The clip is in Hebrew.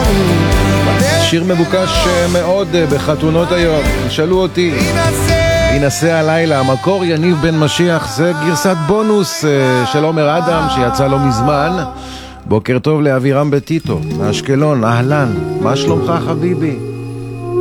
שיר מבוקש מאוד בחתונות היום. תשאלו אותי, ינסה הלילה. המקור יניב בן משיח, זה גרסת בונוס של עומר אדם שיצא לו מזמן. בוקר טוב לאבירם בטיטו מאשקלון, אהלן, מה שלומך חביבי?